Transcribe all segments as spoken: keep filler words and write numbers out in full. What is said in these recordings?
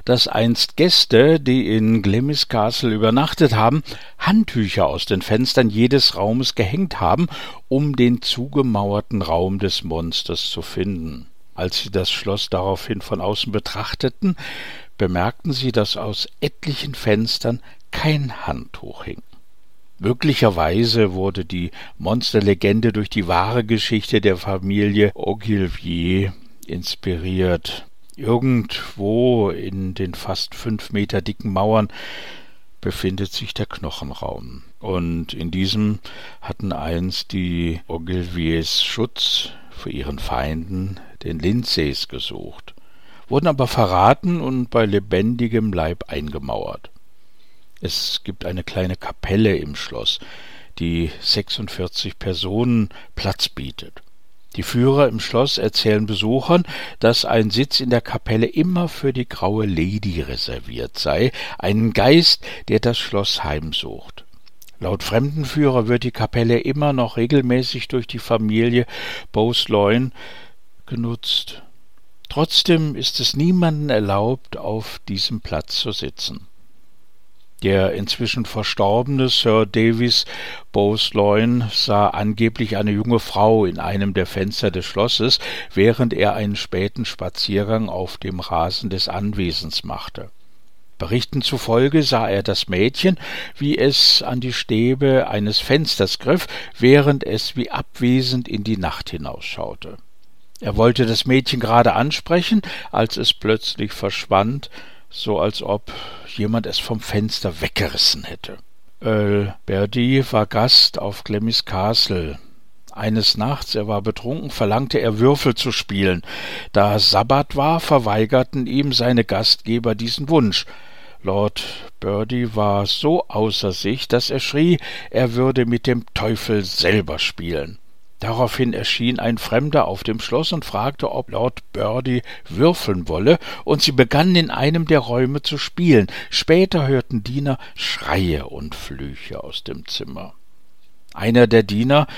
dass einst Gäste, die in Glamis Castle übernachtet haben, Handtücher aus den Fenstern jedes Raumes gehängt haben, um den zugemauerten Raum des Monsters zu finden. Als sie das Schloss daraufhin von außen betrachteten, bemerkten sie, dass aus etlichen Fenstern kein Handtuch hing. Möglicherweise wurde die Monsterlegende durch die wahre Geschichte der Familie Ogilvy inspiriert. Irgendwo in den fast fünf Meter dicken Mauern befindet sich der Knochenraum. Und in diesem hatten einst die Ogilvys Schutz für ihren Feinden, den Lindsays, gesucht, wurden aber verraten und bei lebendigem Leib eingemauert. Es gibt eine kleine Kapelle im Schloss, die sechsundvierzig Personen Platz bietet. Die Führer im Schloss erzählen Besuchern, dass ein Sitz in der Kapelle immer für die Graue Lady reserviert sei, einen Geist, der das Schloss heimsucht. Laut Fremdenführer wird die Kapelle immer noch regelmäßig durch die Familie Bowes-Lyon genutzt. Trotzdem ist es niemandem erlaubt, auf diesem Platz zu sitzen. Der inzwischen verstorbene Sir Davies Bowes-Lyon sah angeblich eine junge Frau in einem der Fenster des Schlosses, während er einen späten Spaziergang auf dem Rasen des Anwesens machte. Berichten zufolge sah er das Mädchen, wie es an die Stäbe eines Fensters griff, während es wie abwesend in die Nacht hinausschaute. Er wollte das Mädchen gerade ansprechen, als es plötzlich verschwand, so als ob jemand es vom Fenster weggerissen hätte. Earl Berdy war Gast auf Glamis Castle. Eines Nachts, er war betrunken, verlangte er Würfel zu spielen. Da Sabbat war, verweigerten ihm seine Gastgeber diesen Wunsch. Lord Berdy war so außer sich, dass er schrie, er würde mit dem Teufel selber spielen. Daraufhin erschien ein Fremder auf dem Schloss und fragte, ob Lord Berdy würfeln wolle, und sie begannen in einem der Räume zu spielen. Später hörten Diener Schreie und Flüche aus dem Zimmer. Einer der Diener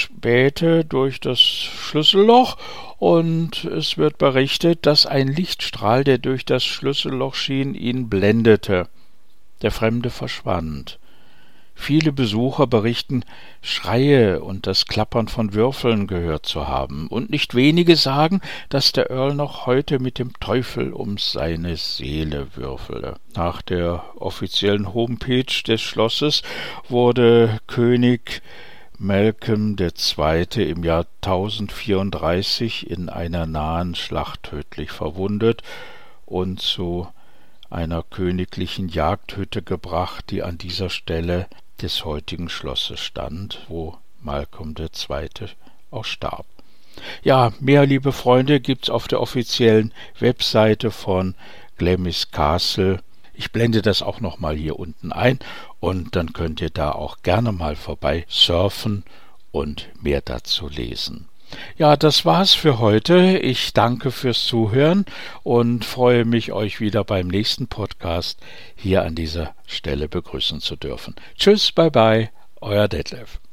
spähte durch das Schlüsselloch, und es wird berichtet, dass ein Lichtstrahl, der durch das Schlüsselloch schien, ihn blendete. Der Fremde verschwand. Viele Besucher berichten, Schreie und das Klappern von Würfeln gehört zu haben, und nicht wenige sagen, dass der Earl noch heute mit dem Teufel um seine Seele würfele. Nach der offiziellen Homepage des Schlosses wurde König Malcolm der Zweite im Jahr tausendvierunddreißig in einer nahen Schlacht tödlich verwundet und zu einer königlichen Jagdhütte gebracht, die an dieser Stelle des heutigen Schlosses stand, wo Malcolm der Zweite auch starb. Ja, mehr, liebe Freunde, gibt's auf der offiziellen Webseite von Glamis Castle. Ich blende das auch noch mal hier unten ein, und dann könnt ihr da auch gerne mal vorbei surfen und mehr dazu lesen. Ja, das war's für heute. Ich danke fürs Zuhören und freue mich, euch wieder beim nächsten Podcast hier an dieser Stelle begrüßen zu dürfen. Tschüss, bye bye, euer Detlef.